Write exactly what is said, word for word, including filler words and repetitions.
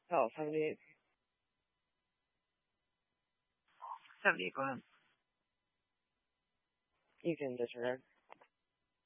Oh, seventy-eight. seventy-eight, go ahead. You can disregard.